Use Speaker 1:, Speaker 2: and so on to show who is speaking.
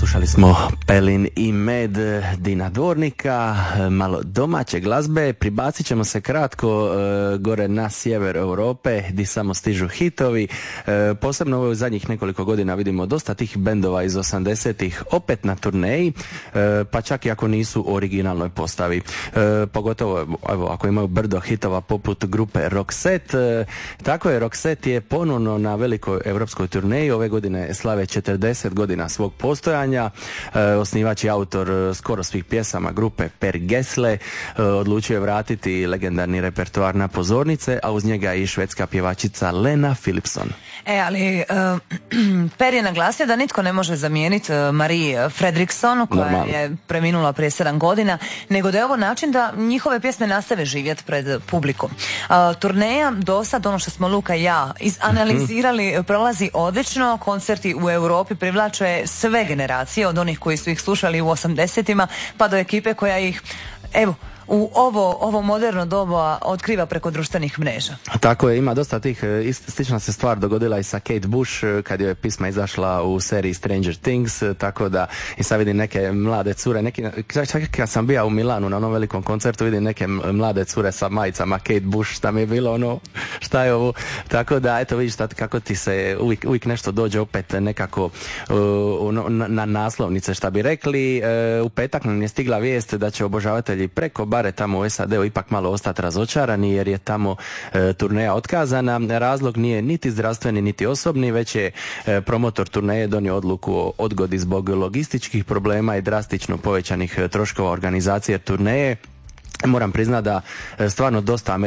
Speaker 1: Slušali smo Pelin i Med Dina Dvornika, malo domaće glazbe. Pribacit ćemo se kratko gore na sjever Europe gdje samo stižu hitovi. Posebno u zadnjih nekoliko godina vidimo dosta tih bendova iz 80-ih opet na turneji, pa čak i ako nisu u originalnoj postavi. Pogotovo evo, ako imaju brdo hitova poput grupe Roxette. Tako je, Roxette je ponovno na velikoj europskoj turneji. Ove godine slave 40 godina svog postojanja. Osnivač i autor skoro svih pjesama grupe Per Gessle odlučio je vratiti legendarni repertoar na pozornice, a uz njega i švedska pjevačica Lena Philipson.
Speaker 2: Ali Per je naglasio da nitko ne može zamijeniti Marie Fredriksson, koja je preminula prije 7 godina, nego da je ovo način da njihove pjesme nastave živjeti pred publikom. Turneja do sad, ono što smo Luka i ja izanalizirali, prolazi odlično. Koncerti u Europi privlače sve generacije, od onih koji su ih slušali u 80-ima pa do ekipe koja ih, evo, u ovo moderno doba otkriva preko društvenih mreža.
Speaker 1: Tako je, ima dosta tih, slična se stvar dogodila i sa Kate Bush kad je pisma izašla u seriji Stranger Things, tako da i sad vidim neke mlade cure, čak kad sam bio u Milanu na onom velikom koncertu, vidim neke mlade cure sa majicama Kate Bush, šta mi je bilo ono, šta je ovo, tako da eto vidiš kako ti se uvijek nešto dođe opet nekako na naslovnice, šta bi rekli. U petak nam je stigla vijest da će obožavatelji preko bare tamo u SAD-u ipak malo ostati razočarani jer je tamo turneja otkazana. Razlog nije niti zdravstveni niti osobni, već je promotor turneje donio odluku o odgodi zbog logističkih problema i drastično povećanih troškova organizacije turneje. Moram priznati da stvarno dosta